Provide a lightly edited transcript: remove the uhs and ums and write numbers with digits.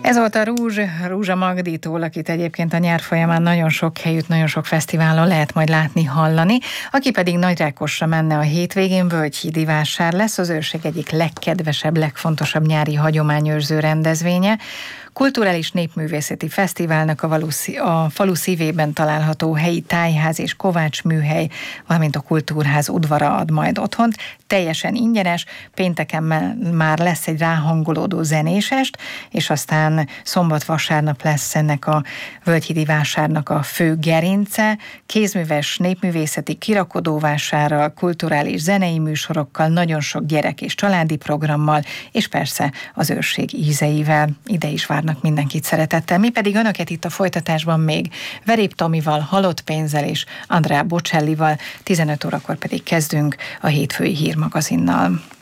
Ez volt a Rúzsa Magditól, akit egyébként a nyár folyamán nagyon sok helyütt, nagyon sok fesztiválon lehet majd látni, hallani, aki pedig Nagyrákosra menne a hétvégén, Völgyhídi vásár lesz, az őrség egyik legkedvesebb, legfontosabb nyári hagyományőrző rendezvénye. Kulturális népművészeti fesztiválnak a falu szívében található helyi tájház és kovácsműhely, valamint a kultúrház udvara ad majd otthont. Teljesen ingyenes, pénteken már lesz egy ráhangolódó zenésest, és aztán szombat-vasárnap lesz ennek a Völgyhídi vásárnak a fő gerince, kézműves népművészeti kirakodóvásárral, kulturális zenei műsorokkal, nagyon sok gyerek és családi programmal, és persze az őrség ízeivel. Ide is várnak mindenkit szeretettel. Mi pedig önöket itt a folytatásban még Verép Tomival, Halott Pénzzel és Andrea Bocellival, 15 órakor pedig kezdünk a hétfői hírmagazinnal.